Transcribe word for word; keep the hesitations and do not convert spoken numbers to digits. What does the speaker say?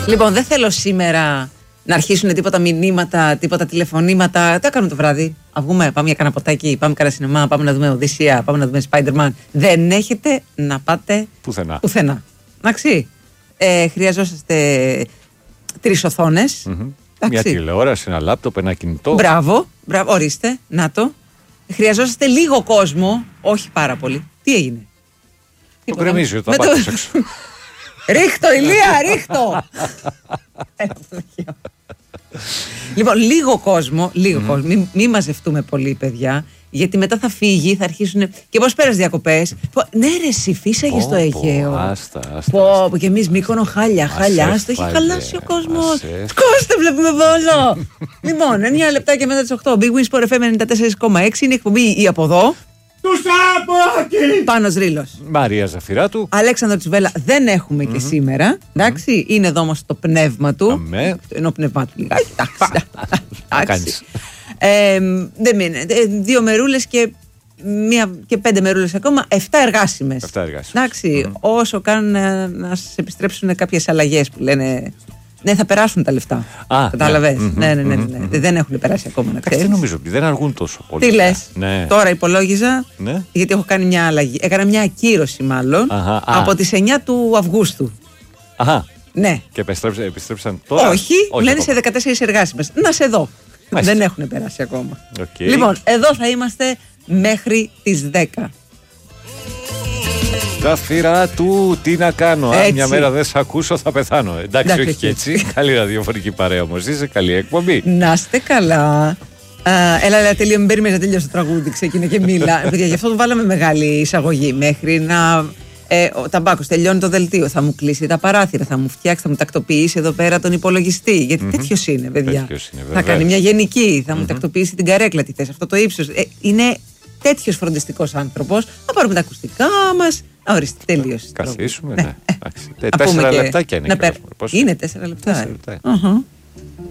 Λοιπόν, δεν θέλω σήμερα να αρχίσουν τίποτα μηνύματα, τίποτα τηλεφωνήματα. Τι κάνουμε το βράδυ? Α βγούμε, πάμε για κανένα ποτάκι, πάμε κανένα σινεμά, πάμε να δούμε Οδύσσια, πάμε να δούμε Spider-Man. Δεν έχετε να πάτε πουθενά. πουθενά. Εντάξει. Ε, χρειαζόσαστε τρεις οθόνες. Mm-hmm. Μια τηλεόραση, ένα λάπτοπ, ένα κινητό. Μπράβο, μπράβο, ορίστε, να το. Χρειαζόσαστε λίγο κόσμο, όχι πάρα πολύ. Τι έγινε? Το γκρεμίζει όταν πάτε έξω. Ρίχτω, Ηλία, ρίχτω. Λοιπόν, λίγο κόσμο, λίγο mm. κόσμο. Μην μη μαζευτούμε πολύ, παιδιά. Γιατί μετά θα φύγει, θα αρχίσουν. Και πώς πέρασε διακοπές? Ναι, ρε, εσύ φύσαγε στο Αιγαίο. Άστα, άστα. Πω, και εμείς Μύκονο, χάλια, χάλια. Άστα, έχει χαλάσει ο κόσμος. Σκόστε, βλέπουμε βόλο. Λοιπόν, εννιά λεπτάκια μετά τις οκτώ. Big Win Sport εφ εμ ενενήντα τέσσερα κόμμα έξι είναι η εκπομπή ή από εδώ. Του Σαμπάκη! Πάνος Ρήλος. Μαρία Ζαφυράτου. Αλέξανδρο Τσουβέλα δεν έχουμε mm-hmm. και σήμερα. Εντάξει, mm-hmm. είναι εδώ όμως το πνεύμα του. Αμέ. Ενώ πνεύμα του λιγάκι. Εντάξει. ε, δεν μείνε. Δύο μερούλες και, μία, και πέντε μερούλες ακόμα. Εφτά εργάσιμες. Εφτά εργάσιμες. Εντάξει, mm-hmm. όσο κάνουν να, να σας επιστρέψουν κάποιες αλλαγές που λένε. Ναι, θα περάσουν τα λεφτά. Κατάλαβες. Ναι. Ναι, ναι, ναι, ναι, ναι. Δεν έχουν περάσει ακόμα να ξέρεις. Δεν νομίζω ότι δεν αργούν τόσο πολύ. Τι λες? Ναι. Τώρα υπολόγιζα. Ναι. Γιατί έχω κάνει μια αλλαγή. Έκανα μια ακύρωση μάλλον. Αχα, από τις εννιά του Αυγούστου. Αχα. Ναι. Και επιστρέψαν, επιστρέψαν τώρα. Όχι, Όχι λένε σε δεκατέσσερις εργάσιμες. Να σε δω. Μάλιστα. Δεν έχουν περάσει ακόμα. Okay. Λοιπόν, εδώ θα είμαστε μέχρι τις δέκα. Ζαφυράτου, τι να κάνω? Έτσι. Αν μια μέρα δεν σε ακούσω, θα πεθάνω. Εντάξει, Εντάξει όχι και έτσι. Καλή ραδιοφωνική παρέα όμως. Είσαι καλή εκπομπή. Να είστε καλά. Uh, έλα, έλα, τελείω, μην περιμένεις να τελειώσει το τραγούδι. Ξεκινά και μίλα. Παιδιά, γι' αυτό το βάλαμε μεγάλη εισαγωγή. Μέχρι να. Ε, ο Ταμπάκος τελειώνει το δελτίο. Θα μου κλείσει τα παράθυρα, θα μου φτιάξει, θα μου τακτοποιήσει εδώ πέρα τον υπολογιστή. Γιατί mm-hmm. τέτοιος είναι, παιδιά. Τέτοιος είναι, θα κάνει μια γενική, θα mm-hmm. μου τακτοποιήσει την καρέκλα, τι θες, αυτό το ύψος. Ε, είναι τέτοιος φροντιστικός άνθρωπος. Θα πάρουμε τα ακουστικά μας. Ορίστε, τελείωσε. Καθίσουμε, ναι. ναι. Τέσσερα λεπτάκια είναι. Είναι τέσσερα λεπτά. Τέσσερα λεπτά. Uh-huh.